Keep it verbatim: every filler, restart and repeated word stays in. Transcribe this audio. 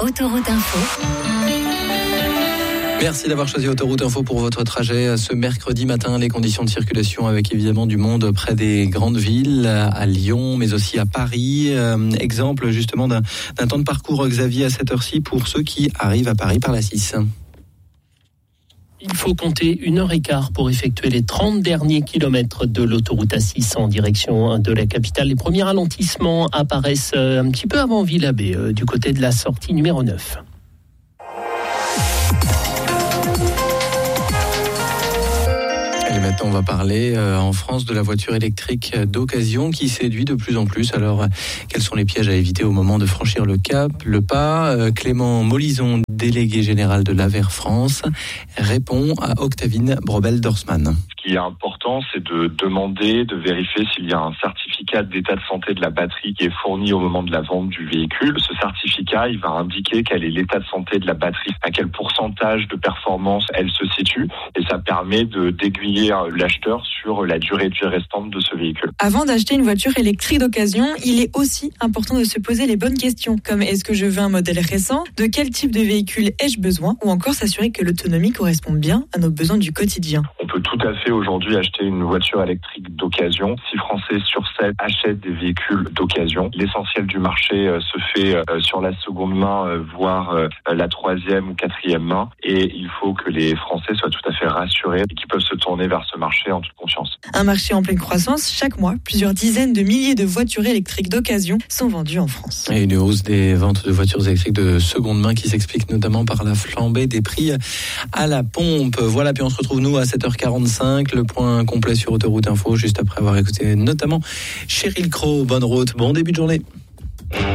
Autoroute Info. Merci d'avoir choisi Autoroute Info pour votre trajet ce mercredi matin. Les conditions de circulation avec évidemment du monde près des grandes villes, à Lyon, mais aussi à Paris. Euh, exemple justement d'un, d'un temps de parcours, Xavier, à cette heure-ci pour ceux qui arrivent à Paris par la six. Il faut compter une heure et quart pour effectuer les trente derniers kilomètres de l'autoroute A six en direction de la capitale. Les premiers ralentissements apparaissent un petit peu avant Villabé, du côté de la sortie numéro neuf. Et maintenant, on va parler euh, en France de la voiture électrique d'occasion qui séduit de plus en plus. Alors, quels sont les pièges à éviter au moment de franchir le cap, le pas euh, Clément Molison, délégué général de l'Aver France, répond à Octavine Brobel-Dorsman. Ce qui est important, c'est de demander, de vérifier s'il y a un certificat d'état de santé de la batterie qui est fourni au moment de la vente du véhicule. Ce certificat, il va indiquer quel est l'état de santé de la batterie, à quel pourcentage de performance elle se situe, et ça permet de d'aiguiller l'acheteur sur la durée de vie restante de ce véhicule. Avant d'acheter une voiture électrique d'occasion, il est aussi important de se poser les bonnes questions, comme est-ce que je veux un modèle récent, de quel type de véhicule ai-je besoin, ou encore s'assurer que l'autonomie correspond bien à nos besoins du quotidien. On peut tout à fait aujourd'hui acheter une voiture électrique d'occasion. six Français sur sept achètent des véhicules d'occasion. L'essentiel du marché euh, se fait euh, sur la seconde main, euh, voire euh, la troisième ou quatrième main. Et il faut que les Français soient tout à fait rassurés et qu'ils peuvent se tourner vers ce marché en toute confiance. Un marché en pleine croissance. Chaque mois, plusieurs dizaines de milliers de voitures électriques d'occasion sont vendues en France. Et une hausse des ventes de voitures électriques de seconde main qui s'explique notamment par la flambée des prix à la pompe. Voilà, puis on se retrouve nous à sept heures quarante-cinq. Le point complet sur Autoroute Info, juste après avoir écouté notamment Sheryl Crow. Bonne route, bon début de journée.